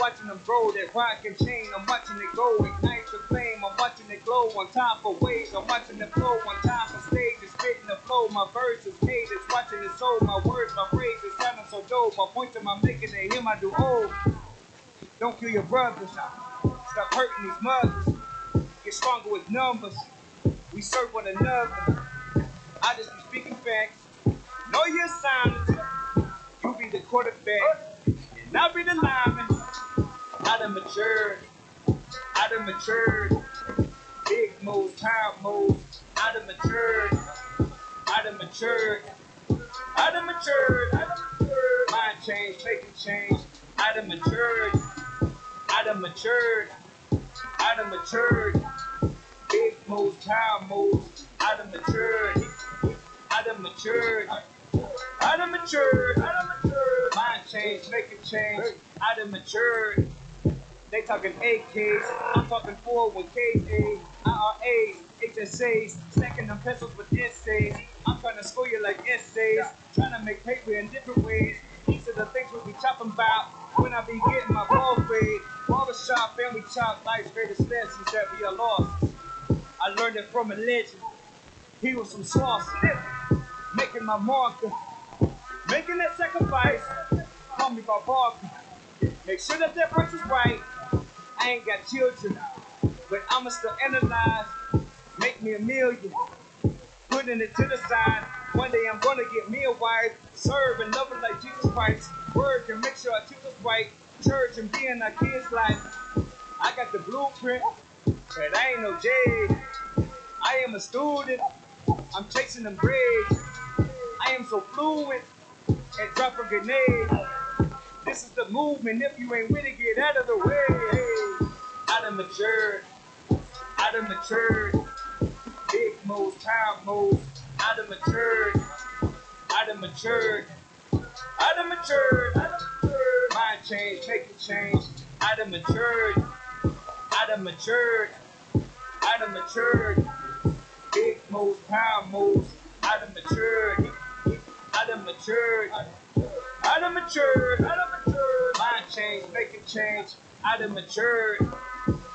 watching them grow, that rock and chain, I'm watching it go, ignite the flame, I'm watching it glow, on time for waves, I'm watching it flow, on time for stages, spitting the flow, my verses, cadence, watching it soul, my words, my phrases, sounding so dope, my points am I making, they hear my do, oh, don't kill your brothers, stop hurting these mothers, get stronger with numbers, we serve one another, I just be speaking facts, know your assignments, you be the quarterback, and I'll be the lineman. I done matured, big moves, time moves, I done matured, mind change, making change, I done matured, big moves, time moves, I done matured, mind change, making change, I done matured. They talking AKs, I'm talking 401ks, IRAs, HSAs, stacking them pencils with essays. I'm trying to school you like essays, trying to make paper in different ways. These are the things we be chopping about when I be getting my ball fade. Barbershop, family chop, life's greatest lessons that we are lost. I learned it from a legend. He was from sauce, making my marker, making that sacrifice. Call me by Barker. Make sure that verse is right. I ain't got children, but I'ma still analyze. Make me a million, putting it to the side. One day I'm gonna get me a wife, serve and love her like Jesus Christ. Word can make sure I choose us right. Church and being our kids' life. I got the blueprint, but I ain't no jade. I am a student, I'm chasing them grades. I am so fluent and drop a grenade. This is the movement, if you ain't with it, get out of the way. I done matured, big moves, time moves, I done matured, mind change, making change, I done matured, big moves, time moves, I done matured, mind change, making change, I done matured.